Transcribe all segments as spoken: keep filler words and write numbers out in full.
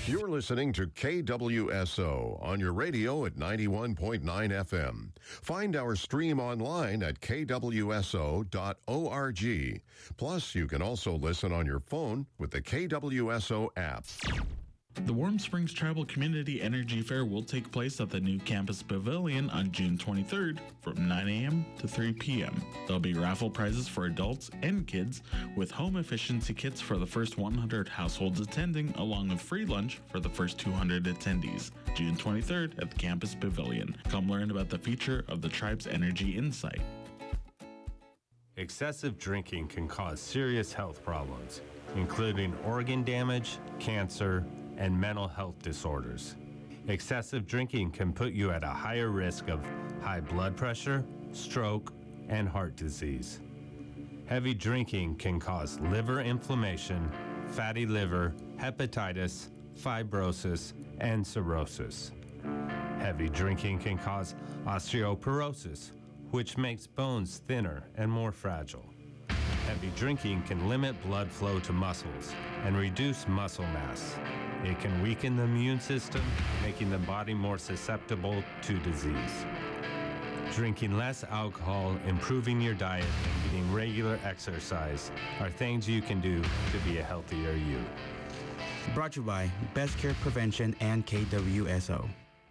You're listening to K W S O on your radio at ninety-one point nine F M. Find our stream online at k w s o dot org. Plus, you can also listen on your phone with the K W S O app. The Warm Springs Tribal Community Energy Fair will take place at the new campus pavilion on June twenty-third from nine a.m. to three p.m. There'll be raffle prizes for adults and kids with home efficiency kits for the first one hundred households attending, along with free lunch for the first two hundred attendees. June twenty-third at the campus pavilion. Come learn about the future of the tribe's energy insight. Excessive drinking can cause serious health problems, including organ damage, cancer, and mental health disorders. Excessive drinking can put you at a higher risk of high blood pressure, stroke, and heart disease. Heavy drinking can cause liver inflammation, fatty liver, hepatitis, fibrosis, and cirrhosis. Heavy drinking can cause osteoporosis, which makes bones thinner and more fragile. Heavy drinking can limit blood flow to muscles and reduce muscle mass. It can weaken the immune system, making the body more susceptible to disease. Drinking less alcohol, improving your diet, and getting regular exercise are things you can do to be a healthier you. Brought to you by Best Care Prevention and K W S O.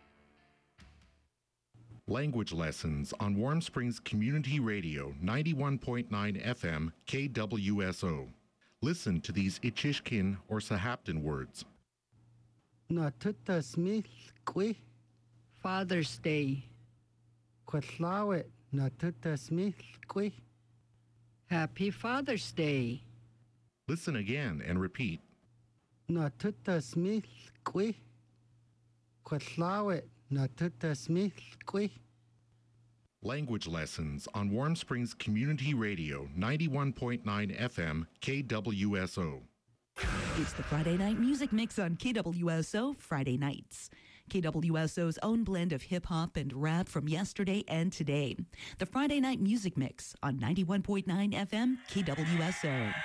Language lessons on Warm Springs Community Radio, ninety-one point nine F M, K W S O. Listen to these Ichishkin or Sahaptin words. Natutasmithqui. Father's Day. Quatlawit. Natutasmithqui. Happy Father's Day. Listen again and repeat. Natutasmithqui. Quatlawit. Natutasmithqui. Language lessons on Warm Springs Community Radio, ninety-one point nine F M, K W S O. It's the Friday Night Music Mix on K W S O Friday nights. K W S O's own blend of hip-hop and rap from yesterday and today. The Friday Night Music Mix on ninety-one point nine F M, K W S O.